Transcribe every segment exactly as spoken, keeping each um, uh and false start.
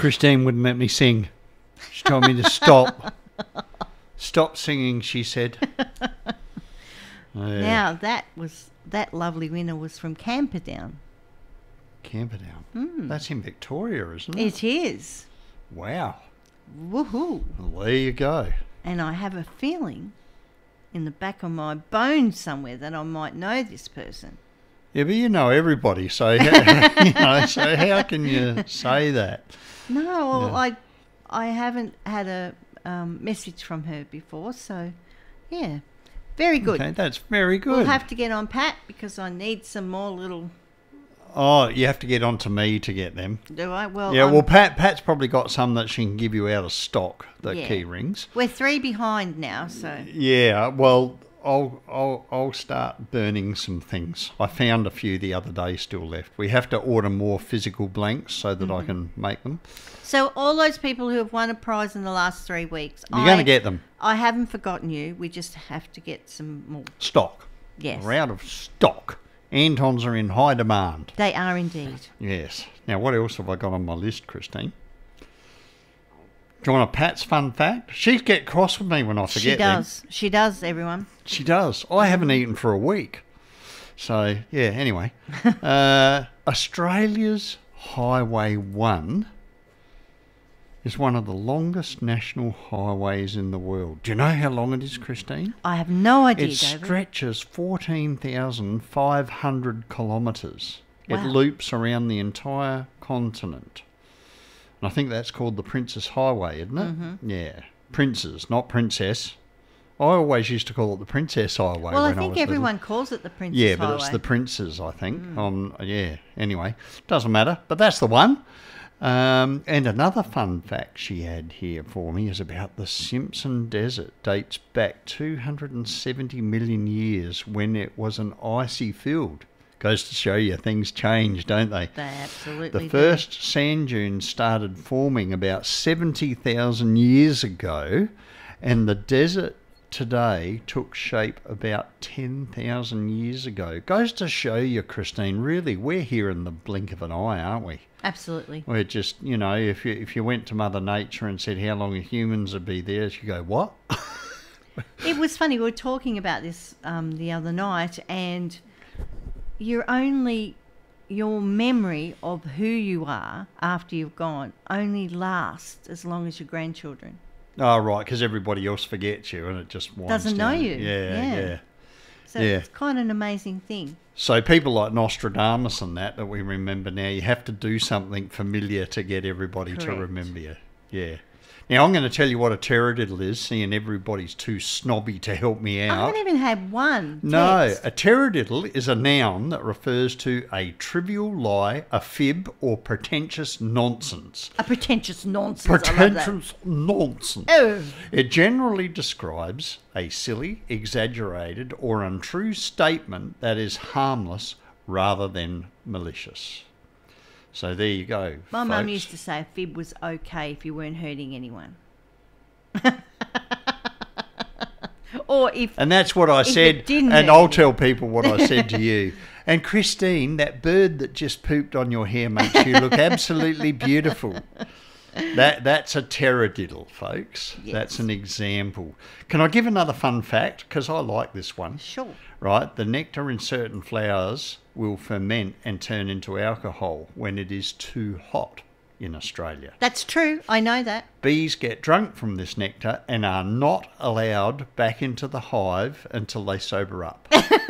Christine wouldn't let me sing. She told me to stop. Stop singing, she said. Oh, yeah. Now, that was that lovely winner was from Camperdown. Camperdown. Mm. That's in Victoria, isn't it? It is. Wow. Woohoo. Well, there you go. And I have a feeling in the back of my bones somewhere that I might know this person. Yeah, but you know everybody, so how, you know, so how can you say that? No, well, Yeah. I I haven't had a um, message from her before, so yeah, very good. Okay, that's very good. We'll have to get on Pat because I need some more little. Oh, you have to get on to me to get them. Do I? Well, Yeah, I'm- well, Pat Pat's probably got some that she can give you out of stock, the Yeah. key rings. we're three behind now, so Yeah, well, I'll, I'll, I'll start burning some things. I found a few the other day still left. We have to order more physical blanks so that I can make them. so all those people who have won a prize in the last three weeks, You're I, going to get them. I haven't forgotten you. We just have to get some more. Stock. Yes, We're out of stock. Antons are in high demand. they are indeed. Yes. Now, what else have I got on my list, Christine? Do you want a Pat's fun fact? She get cross with me when I forget She does. She does. Everyone. them. She does. I haven't eaten for a week. So, yeah, anyway. uh, Australia's Highway one is one of the longest national highways in the world. Do you know how long it is, Christine? I have no idea, It David. stretches fourteen thousand five hundred kilometres. It Wow. loops around the entire continent. And I think that's called the Princess Highway, isn't it? Mm-hmm. Yeah. Princess, not princess. I always used to call it the Princess Highway. well, I when think was little. everyone calls it the Princess Yeah, but Highway. it's the Princes, I think. Um, yeah, anyway, doesn't matter. But that's the one. Um, and another fun fact she had here for me is about the Simpson Desert. Dates back two hundred seventy million years when it was an icy field. Goes to show you things change, don't they? They absolutely The do. first sand dunes started forming about seventy thousand years ago, and the desert today took shape about ten thousand years ago. Goes to show you, Christine, really, we're here in the blink of an eye, aren't we? Absolutely. We're just, you know, if you if you went to Mother Nature and said, how long are humans would be there, she'd go, what? It was funny. We were talking about this um, the other night, and you're only your memory of who you are after you've gone only lasts as long as your grandchildren. Oh, right, because everybody else forgets you and it just winds Doesn't know down. you. Yeah, Yeah. yeah. So Yeah. it's quite an amazing thing. So people like Nostradamus and that that we remember now, you have to do something familiar to get everybody to Correct. remember you. Yeah. Now I'm going to tell you what a teradiddle is, seeing everybody's too snobby to help me I out. haven't even had one. No, text. a teradiddle is a noun that refers to a trivial lie, a fib, or pretentious nonsense. A pretentious nonsense. I love that. Pretentious nonsense. Oh, It generally describes a silly, exaggerated, or untrue statement that is harmless rather than malicious. So there you go. my mum folks. used to say a fib was okay if you weren't hurting anyone. Or if And that's what I if it said, didn't and hurt I'll you. tell people what I said to you. And Christine, that bird that just pooped on your hair makes you look absolutely beautiful. That That's a teradiddle, folks. Yes. That's an example. Can I give another fun fact? Because I like this one. Sure. Right, the nectar in certain flowers will ferment and turn into alcohol when it is too hot in Australia. That's true. I know that. Bees get drunk from this nectar and are not allowed back into the hive until they sober up.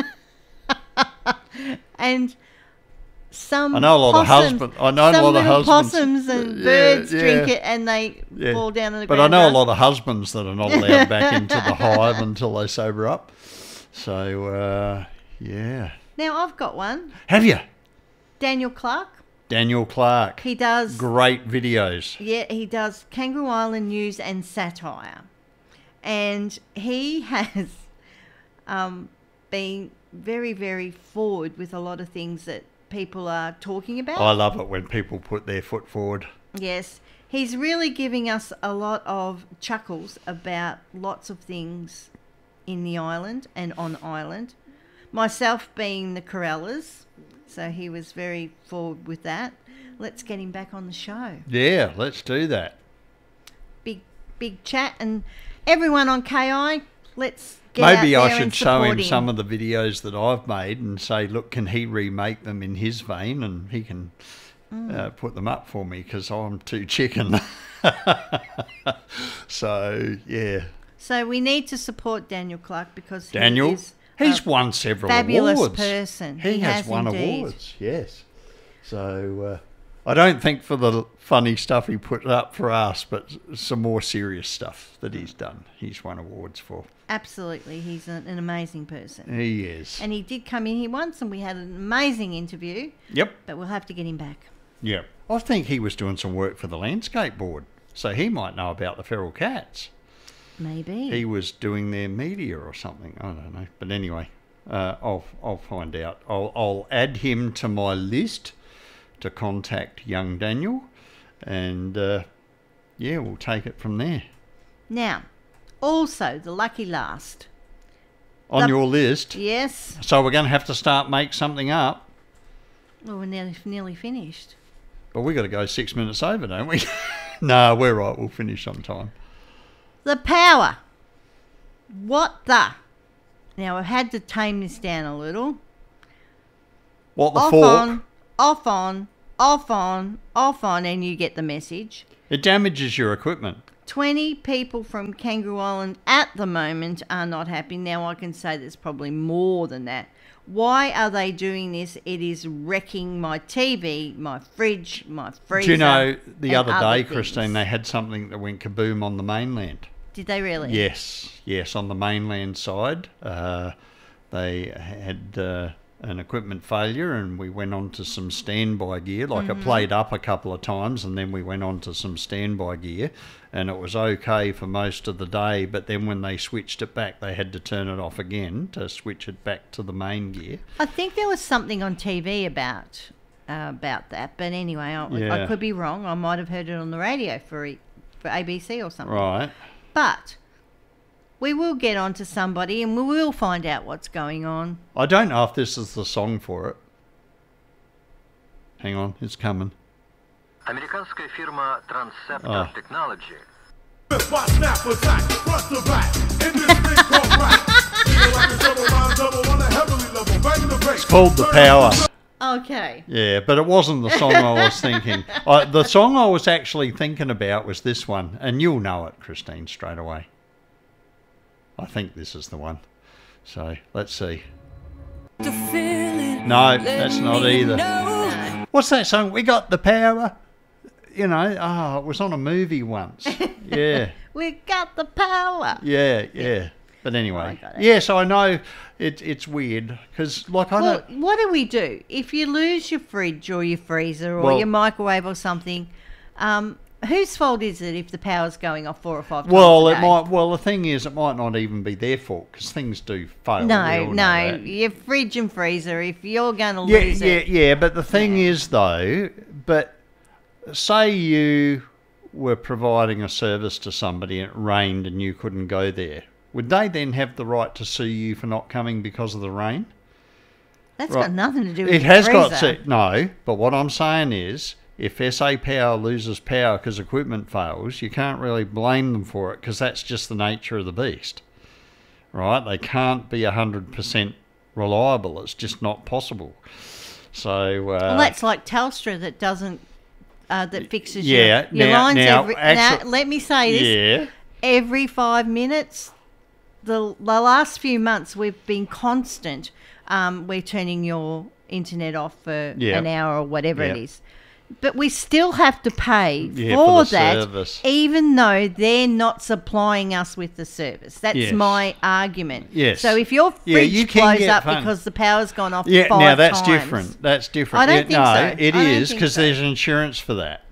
And some I know a lot of possums, husband- I know a some lot of little husbands- possums and Yeah, birds yeah. drink it and they Yeah. fall down on the But ground. I know a rust. lot of husbands that are not allowed back into the hive until they sober up. So, uh, yeah. Now I've got one. Have you? Daniel Clark. Daniel Clark. He does. Great videos. Yeah, he does Kangaroo Island news and satire, and he has um, been very, very forward with a lot of things that people are talking about. I love it when people put their foot forward. Yes, he's really giving us a lot of chuckles about lots of things in the island and on island. Myself being the Corellas, so he was very forward with that. let's get him back on the show. Yeah, let's do that. Big, big chat. And everyone on K I, let's get Maybe out I there should and show him support some of the videos that I've made and say, look, can he remake them in his vein? And he can mm. uh, put them up for me because I'm too chicken. So, yeah. So we need to support Daniel Clark because Daniel, he is he's a won several fabulous awards. person. He, He has, has won indeed. awards, yes. So uh, I don't think for the funny stuff he put up for us, but some more serious stuff that he's done. He's won awards for. Absolutely. He's an, an amazing person. He is. And he did come in here once and we had an amazing interview. Yep. But we'll have to get him back. Yep. I think he was doing some work for the Landscape Board, so he might know about the feral cats. Maybe. He was doing their media or something. I don't know. But anyway, uh, I'll I'll find out. I'll I'll add him to my list to contact young Daniel, and uh, yeah, we'll take it from there. Now, also the lucky last. On The- your list. Yes. So we're going to have to start make something up. Well, we're nearly, nearly finished. But we got to go six minutes over, don't we? No, we're right. We'll finish on time. The power. What the? Now, I've had to tame this down a little. What the off fork? on, off on, off on, off on, and you get the message. It damages your equipment. twenty people from Kangaroo Island at the moment are not happy. Now, I can say there's probably more than that. Why are they doing this? It is wrecking my T V, my fridge, my freezer. Do you know the and other day, things. Christine, they had something that went kaboom on the mainland? Did they really? Yes, yes, on the mainland side. Uh, they had uh, an equipment failure and we went on to some standby gear. Like Mm-hmm. it played up a couple of times and then we went on to some standby gear and it was okay for most of the day. But then when they switched it back, they had to turn it off again to switch it back to the main gear. I think there was something on T V about uh, about that. But anyway, I, I Yeah. could be wrong. I might have heard it on the radio for, E- for A B C or something. Right. But we will get on to somebody and we will find out what's going on. I don't know if this is the song for it. Hang on, it's coming. Американская фирма Transceptor Ah. Technology By snap attack, front to back, in this thing called rap. You know I can double rhyme double on a heavily level, bang the bass. It's called The Power. Okay. Yeah, but it wasn't the song I was thinking. I, the song I was actually thinking about was this one, and you'll know it, Christine, straight away. I think this is the one. So, let's see. No, that's not either. What's that song? We got the power. You know, oh, it was on a movie once. Yeah, We got the power. yeah, yeah. But anyway, I got it. yes, I know it, it's weird because, like, I Well, don't. what do we do? If you lose your fridge or your freezer or Well- your microwave or something, um, whose fault is it if the power's going off four or five times Well, a it day? might. Well, the thing is, it might not even be their fault because things do fail. We No, all know no, that. your fridge and freezer, if you're going to Yeah, lose yeah, it. yeah. But the thing is, though, but say you were providing a service to somebody and it rained and you couldn't go there, would they then have the right to sue you for not coming because of the rain? That's Right. got nothing to do with It your has got freezer. to, no, but what I'm saying is, if S A Power loses power because equipment fails, you can't really blame them for it because that's just the nature of the beast, right? They can't be one hundred percent reliable. It's just not possible. So, uh, Well, that's like Telstra that doesn't, uh, that fixes yeah, your, your now- lines now, every. actu- now, let me say this: yeah, every five minutes. The the last few months we've been constant. Um, we're turning your internet off for Yeah. an hour or whatever it Yeah. is, but we still have to pay Yeah, for, for the that, service. even though they're not supplying us with the service. That's Yes. my argument. Yes. So if your Yeah, fridge you can blows get up fun- because the power's gone off, yeah. five Now that's times, different. That's different. I don't Yeah, think no, so. it I don't is think because so. there's insurance for that.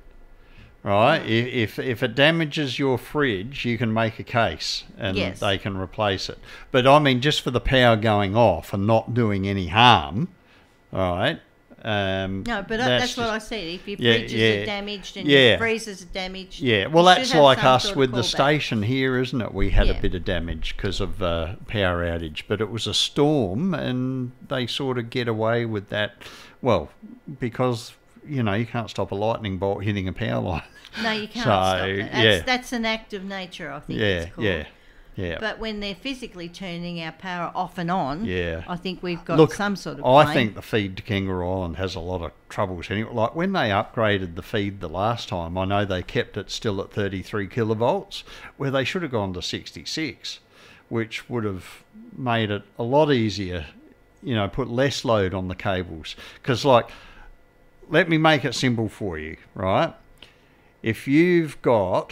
Right, if, if if it damages your fridge, you can make a case and Yes. they can replace it. But I mean, just for the power going off and not doing any harm, all right. Um, No, but that's, that's what I said. If your Yeah, fridges yeah. are damaged and Yeah. your freezers are damaged, Yeah, well, you that's should have like some us sort of with the callback. station here, isn't it? We had Yeah. a bit of damage because of uh, power outage, but it was a storm, and they sort of get away with that. Well, because you know, you can't stop a lightning bolt hitting a power line. No, you can't So, stop that. That's, yeah. that's an act of nature, I think Yeah, it's called. yeah, yeah. But when they're physically turning our power off and on, Yeah. I think we've got Look, some sort of I claim. think the feed to Kangaroo Island has a lot of troubles. Anyway, like when they upgraded the feed the last time, I know they kept it still at thirty-three kilovolts, where they should have gone to sixty-six, which would have made it a lot easier, you know, put less load on the cables. Because, like, let me make it simple for you, right? If you've got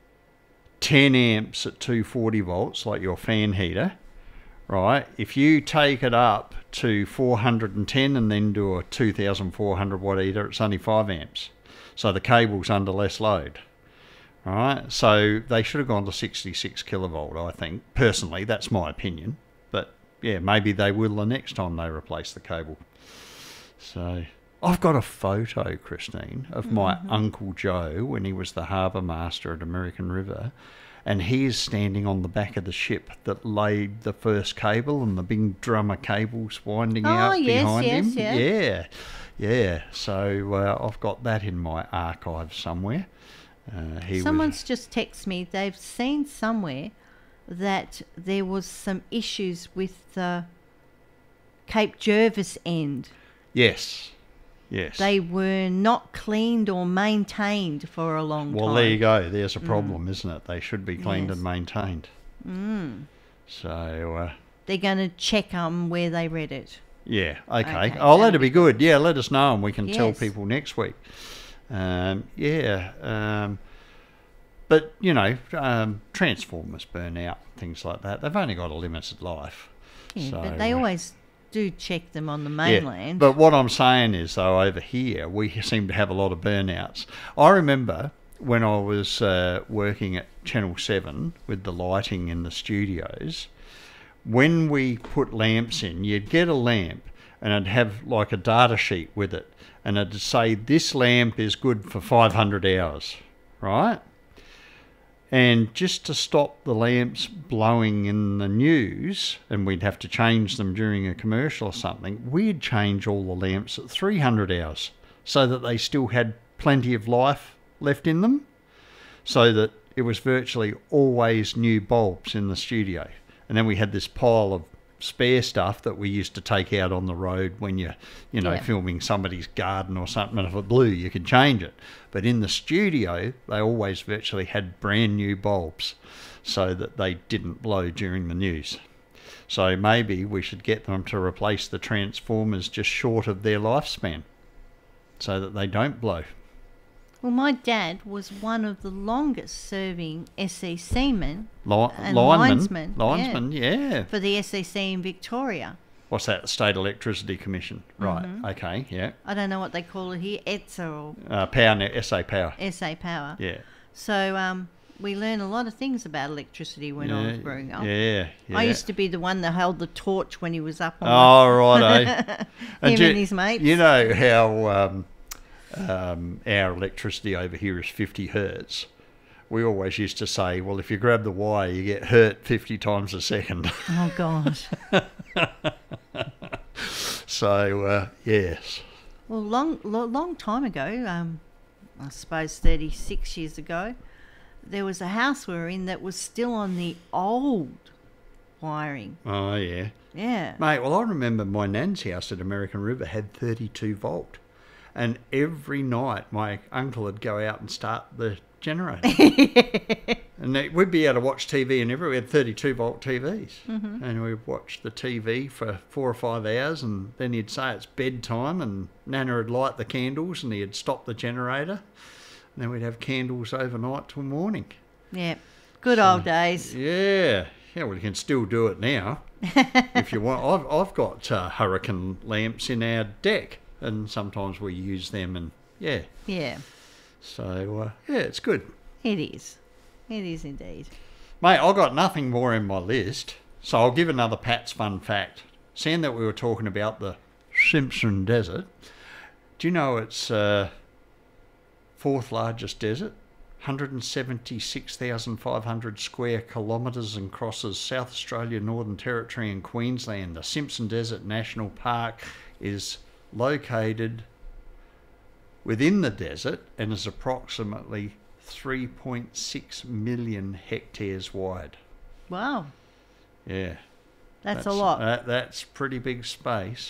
ten amps at two forty volts, like your fan heater, right? If you take it up to four hundred ten and then do a two thousand four hundred watt heater, it's only five amps. So the cable's under less load, right? So they should have gone to sixty-six kilovolt, I think. Personally, that's my opinion. But yeah, maybe they will the next time they replace the cable. So I've got a photo, Christine, of my Mm-hmm. Uncle Joe when he was the harbour master at American River, and he is standing on the back of the ship that laid the first cable and the big drum of cables winding Oh, out yes, behind yes, him. yeah. yeah, yeah. So uh, I've got that in my archive somewhere. Uh, he Someone's was, just texted me. They've seen somewhere that there was some issues with the Cape Jervis end. yes, yes. They were not cleaned or maintained for a long well, time. there you go. There's a problem, isn't it? They should be cleaned Yes. and maintained. Mm. So. Uh, They're going to check um where they read it. Yeah, okay. Okay, Oh, that'll that'd be good. Yeah, let us know and we can tell Yes. people next week. Um, yeah. Um, but, you know, um, transformers burn out, things like that. They've only got a limited life. Yeah, So, but they uh, always do check them on the yeah. mainland. But what I'm saying is, though, over here, we seem to have a lot of burnouts. I remember when I was uh, working at Channel seven with the lighting in the studios, when we put lamps in, you'd get a lamp and it'd have like a data sheet with it, and it'd say this lamp is good for five hundred hours, right? And just to stop the lamps blowing in the news, and we'd have to change them during a commercial or something, we'd change all the lamps at three hundred hours so that they still had plenty of life left in them, so that it was virtually always new bulbs in the studio. And then we had this pile of spare stuff that we used to take out on the road when you're, you know, Yeah. filming somebody's garden or something, and if it blew, you could change it. But in the studio, they always virtually had brand new bulbs so that they didn't blow during the news. So maybe we should get them to replace the transformers just short of their lifespan so that they don't blow. Well, my dad was one of the longest serving S E C men Li- And linemen, linesmen, yeah. linesmen, yeah. for the S E C in Victoria. What's that? The State Electricity Commission. Right. Mm-hmm. Okay. Yeah. I don't know what they call it here, E T S A or Uh, Power Net, S A Power. S A Power. Yeah. So um, we learn a lot of things about electricity when I was yeah, growing up. Yeah. Yeah. I used to be the one that held the torch when he was up on Oh, righto. Him you- and his mates. You know how um, um, our electricity over here is fifty hertz. We always used to say, well, if you grab the wire, you get hurt fifty times a second. Oh, gosh. So, uh, yes. Well, long, lo- long time ago, um, I suppose thirty-six years ago, there was a house we were in that was still on the old wiring. Oh, yeah. Yeah. Mate, well, I remember my nan's house at American River had thirty-two volt. And every night my uncle would go out and start the generator. And they, we'd be able to watch T V and everywhere. We had thirty-two volt T Vs. Mm-hmm. And we'd watch the T V for four or five hours, and then he'd say it's bedtime, and Nana would light the candles and he'd stop the generator. And then we'd have candles overnight till morning. Yeah. Good old days. Yeah. Yeah, well, you can still do it now if you want. I've, I've got uh, hurricane lamps in our deck, and sometimes we use them, and yeah. Yeah. So, uh, yeah, it's good. It is. It is indeed. Mate, I've got nothing more in my list, so I'll give another Pat's fun fact. Seeing that we were talking about the Simpson Desert, do you know it's uh, fourth largest desert? one hundred seventy-six thousand five hundred square kilometres and crosses South Australia, Northern Territory and Queensland. The Simpson Desert National Park is located within the desert and is approximately three point six million hectares wide. Wow. Yeah. That's, a lot. That, that's pretty big space.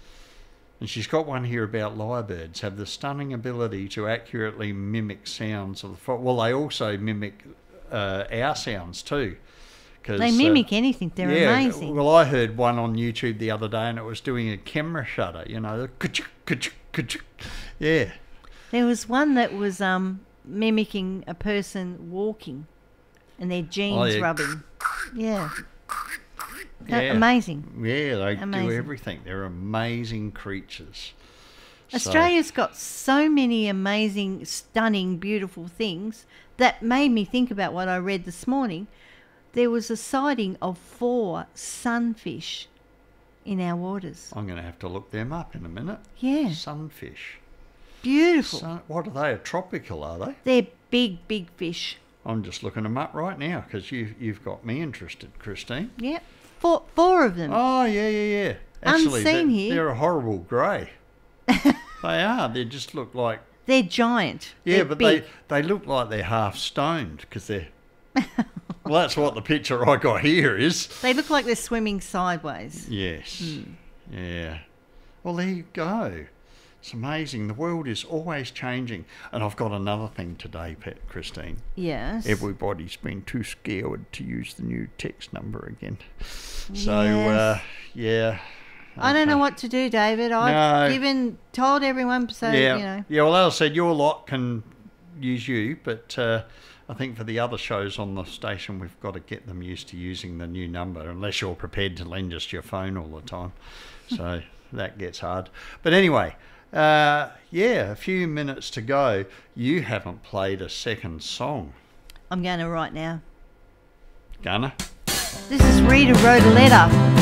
And she's got one here about lyrebirds have the stunning ability to accurately mimic sounds of the fo- well, they also mimic uh, our sounds too. 'Cause, They mimic uh, anything. They're yeah, amazing. Well, I heard one on YouTube the other day, and it was doing a camera shutter. You know, the ka-chuk, ka-chuk, ka-chuk. Yeah. There was one that was um, mimicking a person walking and their jeans Oh, yeah. rubbing. Yeah. Yeah. Amazing. Yeah, they Amazing. do everything. They're amazing creatures. So- Australia's got so many amazing, stunning, beautiful things that made me think about what I read this morning. There was a sighting of four sunfish in our waters. I'm going to have to look them up in a minute. Yeah, Sunfish. beautiful. Sun, what are they? A tropical, are they? They're big, big fish. I'm just looking them up right now because you, you've got me interested, Christine. Yep, four, four of them. Oh, yeah, yeah, yeah. Actually, Unseen they're, here. they're a horrible grey. They are. They just look like... They're giant. Yeah, They're but big. they, they look like they're half stoned because they're... Well, that's what the picture I got here is. They look like they're swimming sideways. Yes. Hmm. Yeah. Well, there you go. It's amazing. The world is always changing. And I've got another thing today, Pet Christine. Yes. Everybody's been too scared to use the new text number again. So, Yes. uh, yeah. I don't know Okay. what to do, David. I've No. given, told everyone, so, yeah. you know. Yeah, well, as I said, your lot can use you, but uh, I think for the other shows on the station, we've got to get them used to using the new number, unless you're prepared to lend us your phone all the time. So that gets hard. But anyway, uh, yeah, a few minutes to go. You haven't played a second song. I'm going to right now. Gunner? This is Rita Wrote a Letter.